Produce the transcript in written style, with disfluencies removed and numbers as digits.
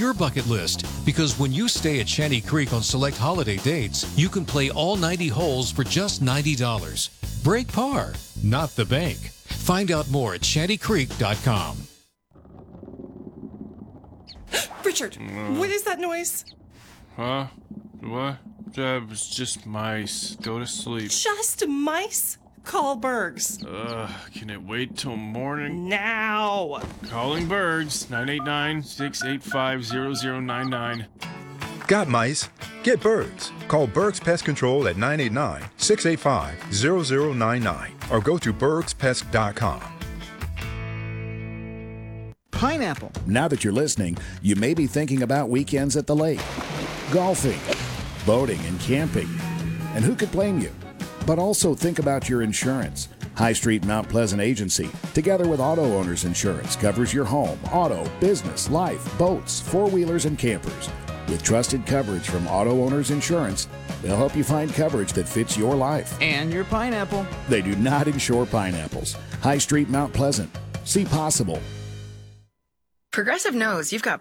your bucket list, because when you stay at Shanty Creek on select holiday dates, you can play all 90 holes for just $90. Break par, not the bank. Find out more at shantycreek.com. Richard, what is that noise? Huh? What? That was just mice. Go to sleep. Just mice? Call Bergs. Can it wait till morning? Now! Calling Bergs. 989-685-0099. Got mice? Get Bergs. Call Bergs Pest Control at 989-685-0099 or go to bergspest.com. Pineapple. Now that you're listening, you may be thinking about weekends at the lake, golfing, boating, and camping. And who could blame you? But also think about your insurance. High Street Mount Pleasant Agency, together with Auto Owners Insurance, covers your home, auto, business, life, boats, four-wheelers, and campers. With trusted coverage from Auto Owners Insurance, they'll help you find coverage that fits your life. And your pineapple. They do not insure pineapples. High Street Mount Pleasant. See possible. Progressive knows you've got